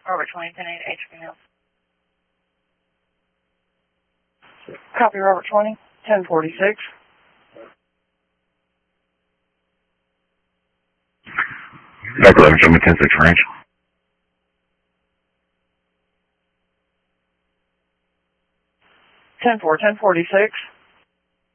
Robert 20, 10-8, HP Mills. Copy, Robert 20, 1046. Back 11, show me 10-6 range. 10-4, 1046.